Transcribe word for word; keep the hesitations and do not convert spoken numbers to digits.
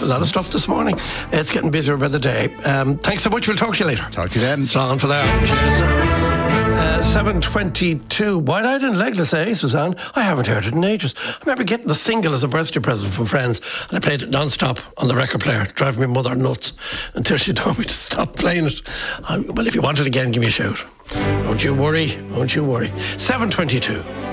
a lot of stuff this morning. It's getting busier by the day. Um, thanks so much. We'll talk to you later. Talk to you then. Slán for now. Cheers. Uh, seven twenty-two. Wide-eyed and legless, eh, Suzanne? I haven't heard it in ages. I remember getting the single as a birthday present from friends, and I played it non-stop on the record player, driving my mother nuts until she told me to stop playing it. I, well, if you want it again, give me a shout. Don't you worry. Don't you worry. seven twenty-two.